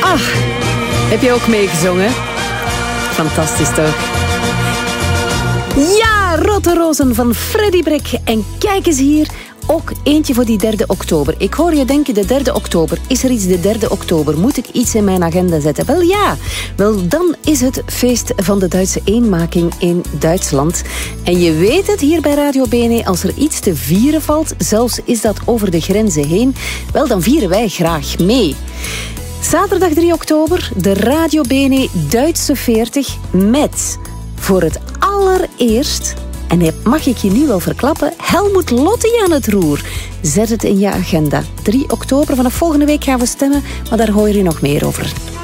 Heb je ook meegezongen? Fantastisch toch? Ja, Rotte Rozen van Freddy Brek. En kijk eens hier, ook eentje voor die 3 oktober. Ik hoor je denken, de 3 oktober. Is er iets de 3 oktober? Moet ik iets in mijn agenda zetten? Wel ja, dan is het feest van de Duitse eenmaking in Duitsland. En je weet het, hier bij Radio BNE, als er iets te vieren valt, zelfs is dat over de grenzen heen, wel dan vieren wij graag mee. Zaterdag 3 oktober, de Radio BNE Duitse 40 met voor het allereerst, en dat mag ik je nu wel verklappen, Helmut Lotti aan het roer. Zet het in je agenda. 3 oktober, vanaf volgende week gaan we stemmen, maar daar hoor je nog meer over.